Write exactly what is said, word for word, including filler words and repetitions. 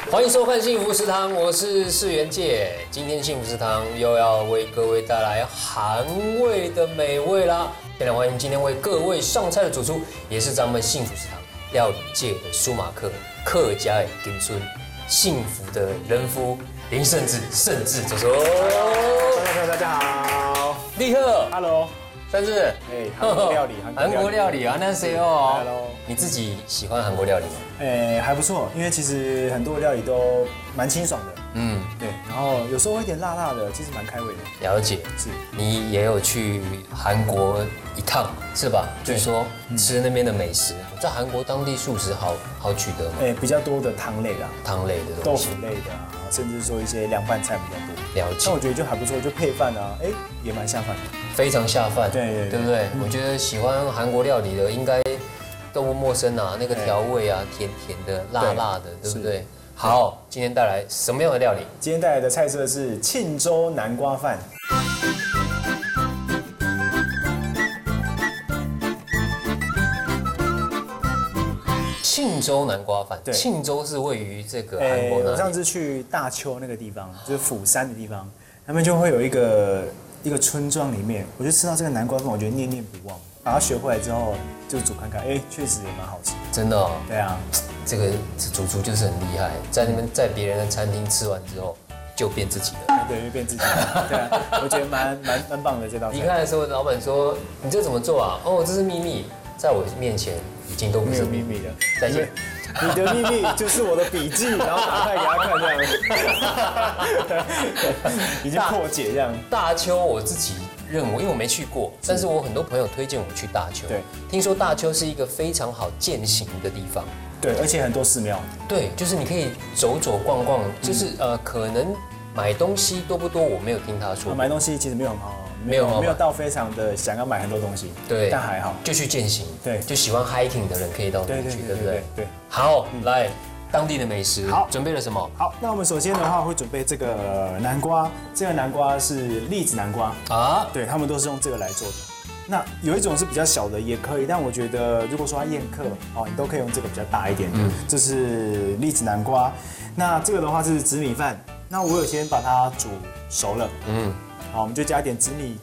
欢迎收看幸福食堂，我是世元界。今天幸福食堂又要为各位带来韩味的美味啦！先来欢迎今天为各位上菜的主厨，也是咱们幸福食堂料理界的舒马克，客家的金孙，幸福的人夫林胜志，胜志主厨。 大家好， 立刻 ，Hello， 胜志， 哎，韩国料理， 韩国料理啊，那谁哦 ？Hello， 你自己喜欢韩国料理吗？ 哎，还不错，因为其实很多料理都蛮清爽的， 嗯， 对，然后有时候会有点辣辣的，其实蛮开胃的。 了解， 是你也有去韩国一趟是吧？据说吃那边的美食，在韩国当地素食好好取得吗？ 哎，比较多的汤类啦， 汤类的豆东西腐，类的啊，甚至说一些凉拌菜比较多。 了解那我，觉得就还不错，就配饭啊，哎，也蛮下饭的。 非常下饭， 对对对对不对？我觉得喜欢韩国料理的应该都不陌生啊，那个调味啊，甜甜的、辣辣的，对不对？好，今天带来什么样的料理？ 今天带来的菜色是庆州南瓜饭。 庆州南瓜饭， 对庆州是位于这个韩哎， 国哪里？ 我上次去大邱那个地方，就是釜山的地方，他们就会有一个一个村庄里面，我就吃到这个南瓜饭，我觉得念念不忘。把它学回来之后，就煮看看，哎，确实也蛮好吃。 真的哦， 对啊， 这个主厨就是很厉害，在那边在别人的餐厅吃完之后，就变自己了。 对，就变自己了。对啊，我觉得蛮蛮蛮棒的这道菜。 离开的时候，老板说：“你这怎么做啊？”哦，这是秘密，在我面前已经都不没是秘密。 有秘密的， 再见。 你的秘密就是我的笔记，然后打开给他看这样，已经破解这样。 大邱我自己认为，因为我没去过，但是我很多朋友推荐我去大邱。 对， 听说大邱是一个非常好践行的地方。 对，而且很多寺庙。 对，就是你可以走走逛逛，就是呃，可能买东西多不多，我没有听他说。 买东西其实没有很好， 没有很好没有到非常的想要买很多东西。 对， 但还好。 就去践行。 对， 就喜欢 hiking 的人可以到那里去，对不对？ 对。 好，来当地的美食， 好准备了什么？ 好，那我们首先的话会准备这个南瓜，这个南瓜是栗子南瓜啊， 对他们都是用这个来做的。那有一种是比较小的也可以，但我觉得如果说要宴客哦，你都可以用这个比较大一点的。嗯，这是栗子南瓜。那这个的话是紫米饭，那我有先把它煮熟了。嗯，好，我们就加一点紫米